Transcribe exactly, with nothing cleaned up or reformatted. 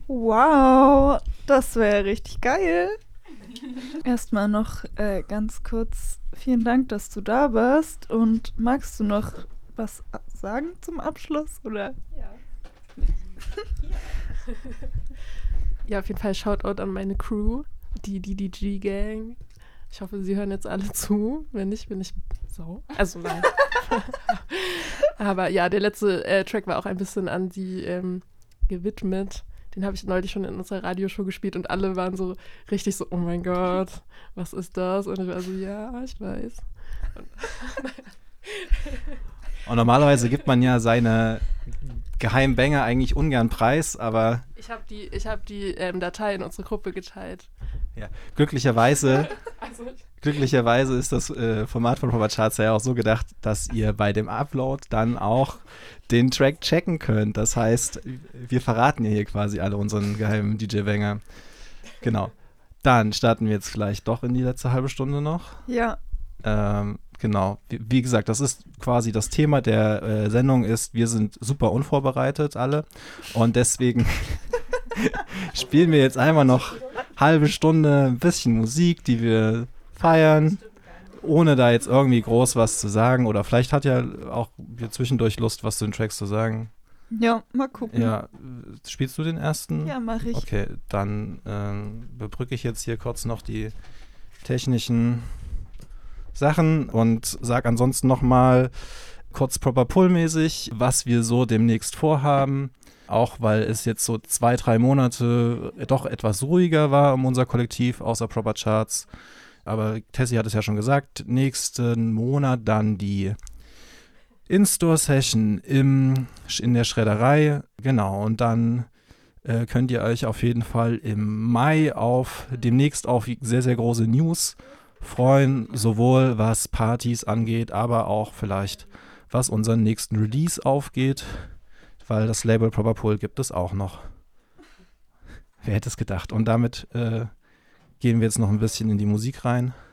Wow, das wäre richtig geil. Erstmal noch äh, ganz kurz vielen Dank, dass du da warst. Und magst du noch was sagen zum Abschluss? Oder? Ja. Ja, auf jeden Fall Shoutout an meine Crew, die D D G-Gang. Ich hoffe, sie hören jetzt alle zu. Wenn nicht, bin ich sau. Also nein. Aber ja, der letzte äh, Track war auch ein bisschen an sie ähm, gewidmet. Den habe ich neulich schon in unserer Radioshow gespielt und alle waren so richtig so, oh mein Gott, was ist das? Und ich war so, ja, ich weiß. Und, Und normalerweise gibt man ja seine Geheimbanger eigentlich ungern preis, aber ich habe die, ich hab die ähm, Datei in unsere Gruppe geteilt. ja, glücklicherweise, Also ich, glücklicherweise ist das äh, Format von Proper Charts ja auch so gedacht, dass ihr bei dem Upload dann auch den Track checken könnt. Das heißt, wir verraten ja hier quasi alle unseren geheimen D J-Banger. Genau. Dann starten wir jetzt vielleicht doch in die letzte halbe Stunde noch. Ja. Ähm, genau. Wie, wie gesagt, das ist quasi das Thema der äh, Sendung ist, wir sind super unvorbereitet alle und deswegen spielen wir jetzt einmal noch halbe Stunde ein bisschen Musik, die wir feiern, ohne da jetzt irgendwie groß was zu sagen oder vielleicht hat ja auch hier zwischendurch Lust, was zu den Tracks zu sagen. Ja, mal gucken. Ja, spielst du den ersten? Ja, mach ich. Okay, dann ähm, überbrücke ich jetzt hier kurz noch die technischen Sachen und sag ansonsten nochmal kurz Proper Pull-mäßig, was wir so demnächst vorhaben. Auch weil es jetzt so zwei, drei Monate doch etwas ruhiger war um unser Kollektiv, außer Proper Charts. Aber Tessie hat es ja schon gesagt, nächsten Monat dann die In-Store-Session im, in der Schredderei. Genau, und dann äh, könnt ihr euch auf jeden Fall im Mai auf demnächst auf sehr, sehr große News freuen, sowohl was Partys angeht, aber auch vielleicht was unseren nächsten Release aufgeht, weil das Label Proper Pull gibt es auch noch. Wer hätte es gedacht? Und damit äh, gehen wir jetzt noch ein bisschen in die Musik rein.